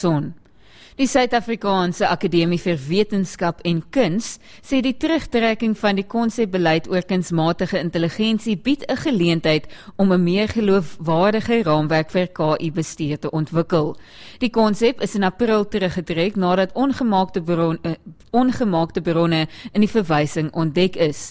Son. Die Suid-Afrikaanse Akademie vir Wetenskap en Kuns sê die terugtrekking van die konsepbeleid oor kunsmatige intelligensie bied 'n geleentheid om 'n meer geloofwaardige raamwerk vir KI-bestuur te ontwikkel. Die konsep is in April teruggetrek nadat ongemaakte bronne in die verwysing ontdek is.